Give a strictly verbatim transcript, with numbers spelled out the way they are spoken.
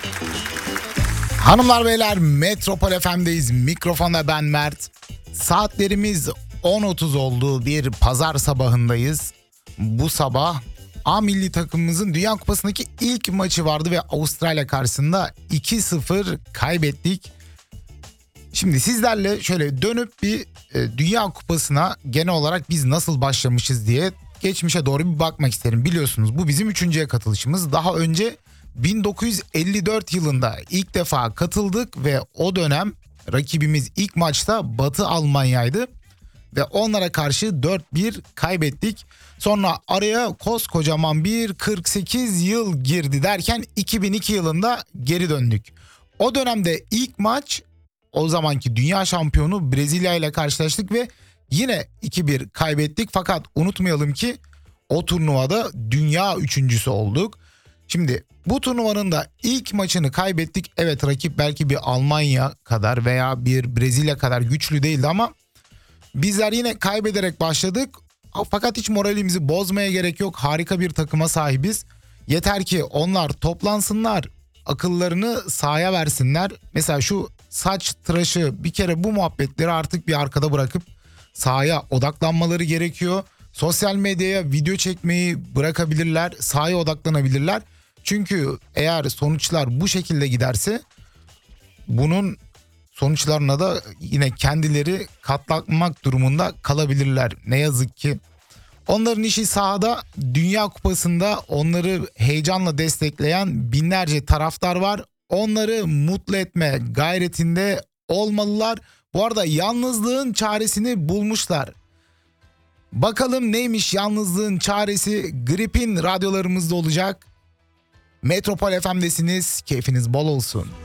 Hanımlar beyler, Metropol F M'deyiz. Mikrofonda ben Mert. Saatlerimiz on otuz olduğu bir pazar sabahındayız. Bu sabah A milli takımımızın Dünya Kupası'ndaki ilk maçı vardı ve Avustralya karşısında iki sıfır kaybettik. Şimdi sizlerle şöyle dönüp bir e, Dünya Kupası'na genel olarak biz nasıl başlamışız diye geçmişe doğru bir bakmak isterim. Biliyorsunuz bu bizim üçüncüye katılışımız. Daha önce bin dokuz yüz elli dört yılında ilk defa katıldık ve o dönem rakibimiz ilk maçta Batı Almanya'ydı ve onlara karşı dört bir kaybettik. Sonra araya koskocaman bir kırk sekiz yıl girdi derken iki bin iki yılında geri döndük. O dönemde ilk maç o zamanki dünya şampiyonu Brezilya ile karşılaştık ve yine iki bir kaybettik. Fakat unutmayalım ki o turnuvada dünya üçüncüsü olduk. Şimdi bu turnuvanın da ilk maçını kaybettik. Evet, rakip belki bir Almanya kadar veya bir Brezilya kadar güçlü değildi ama bizler yine kaybederek başladık. Fakat hiç moralimizi bozmaya gerek yok. Harika bir takıma sahibiz. Yeter ki onlar toplansınlar, akıllarını sahaya versinler. Mesela şu saç tıraşı, bir kere bu muhabbetleri artık bir arkada bırakıp sahaya odaklanmaları gerekiyor. Sosyal medyaya video çekmeyi bırakabilirler, sahaya odaklanabilirler. Çünkü eğer sonuçlar bu şekilde giderse bunun sonuçlarına da yine kendileri katlanmak durumunda kalabilirler. Ne yazık ki. Onların işi sahada. Dünya Kupası'nda onları heyecanla destekleyen binlerce taraftar var. Onları mutlu etme gayretinde olmalılar. Bu arada yalnızlığın çaresini bulmuşlar. Bakalım neymiş yalnızlığın çaresi? Gripin radyolarımızda olacak. Metropol F M'desiniz. Keyfiniz bol olsun.